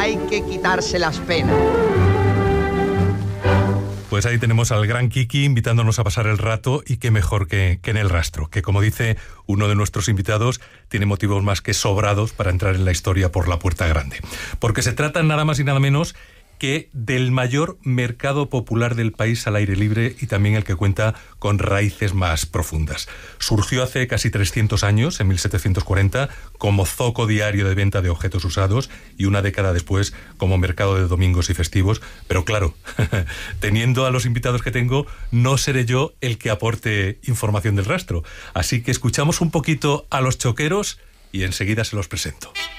hay que quitarse las penas. Pues ahí tenemos al gran Kiki invitándonos a pasar el rato, y qué mejor que en El Rastro, que, como dice uno de nuestros invitados, tiene motivos más que sobrados para entrar en la historia por la puerta grande. Porque se trata nada más y nada menos que del mayor mercado popular del país al aire libre, y también el que cuenta con raíces más profundas. Surgió hace casi 300 años, en 1740, como zoco diario de venta de objetos usados, y una década después como mercado de domingos y festivos. Pero claro, teniendo a los invitados que tengo, no seré yo el que aporte información del Rastro. Así que escuchamos un poquito a los choqueros y enseguida se los presento.